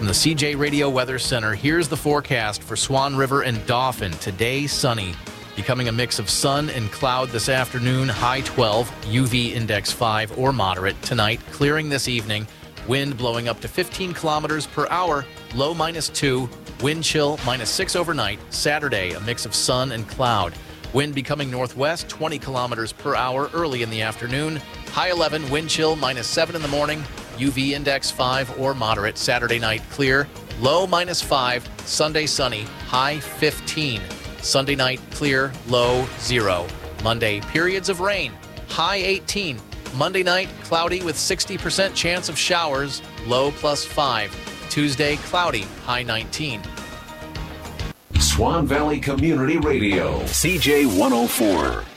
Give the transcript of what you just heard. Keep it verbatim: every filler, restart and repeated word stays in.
From the C J Radio Weather Center, here's the forecast for Swan River and Dauphin. Today, sunny, becoming a mix of sun and cloud this afternoon, high twelve, U V index five or moderate. Tonight, clearing this evening, wind blowing up to fifteen kilometers per hour, low minus two, wind chill minus six overnight. Saturday, a mix of sun and cloud. Wind becoming northwest, twenty kilometers per hour early in the afternoon. High eleven, wind chill minus seven in the morning. U V index five or moderate. Saturday night clear, low minus five. Sunday sunny, high fifteen. Sunday night clear, low zero. Monday periods of rain, high eighteen. Monday night cloudy with sixty percent chance of showers, low plus five. Tuesday cloudy, high nineteen. Swan Valley Community Radio, C J one oh four.